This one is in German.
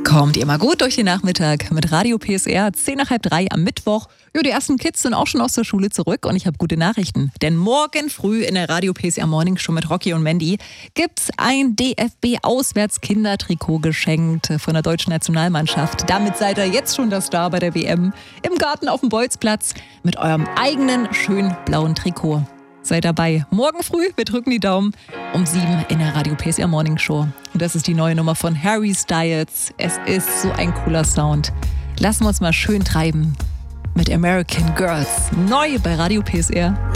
Kommt ihr mal gut durch den Nachmittag mit Radio PSR, 10 nach halb 3 am Mittwoch. Ja, die ersten Kids sind auch schon aus der Schule zurück und ich habe gute Nachrichten. Denn morgen früh in der Radio PSR Morning Show mit Rocky und Mandy gibt's ein DFB-Auswärts-Kindertrikot geschenkt von der deutschen Nationalmannschaft. Damit seid ihr jetzt schon der Star bei der WM. Im Garten auf dem Bolzplatz mit eurem eigenen schönen blauen Trikot. Seid dabei. Morgen früh, wir drücken die Daumen, um 7 in der Radio PSR Morning Show. Und das ist die neue Nummer von Harry Styles. Es ist so ein cooler Sound. Lassen wir uns mal schön treiben mit American Girls. Neu bei Radio PSR.